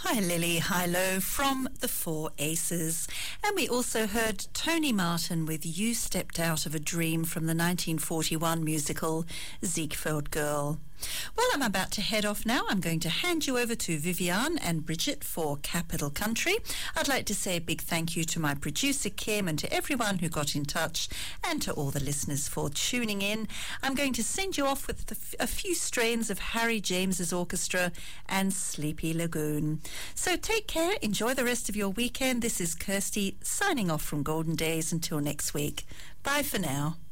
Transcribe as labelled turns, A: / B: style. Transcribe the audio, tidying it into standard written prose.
A: Hi Lily, hi Lo from the Four Aces. And we also heard Tony Martin with You Stepped Out of a Dream from the 1941 musical Ziegfeld Girl. Well, I'm about to head off now. I'm going to hand you over to Viviane and Bridget for Capital Country. I'd like to say a big thank you to my producer Kim and to everyone who got in touch and to all the listeners for tuning in. I'm going to send you off with a few strains of Harry James's orchestra and Sleepy Lagoon. So take care, enjoy the rest of your weekend. This is Kirsty signing off from Golden Days until next week. Bye for now.